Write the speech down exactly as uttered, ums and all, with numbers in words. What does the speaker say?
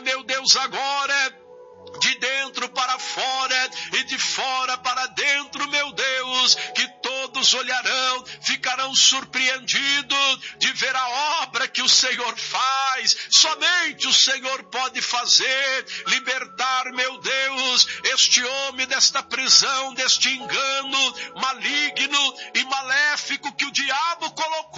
meu Deus, agora, de dentro para fora e de fora para dentro, meu Deus, que todos olharão, ficarão surpreendidos de ver a obra que o Senhor faz. Somente o Senhor pode fazer, libertar, meu Deus, este homem desta prisão, deste engano maligno e maléfico que o diabo colocou